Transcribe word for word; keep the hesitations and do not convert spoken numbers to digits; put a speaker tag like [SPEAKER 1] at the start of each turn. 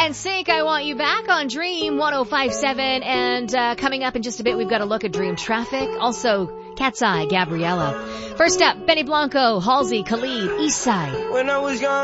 [SPEAKER 1] and Sync, I Want You Back on Dream one oh five point seven. And uh, coming up in just a bit, we've got a look at Dream Traffic. Also, Cat's Eye, Gabriella. First up, Benny Blanco, Halsey, Khalid, Eastside.
[SPEAKER 2] When I was young.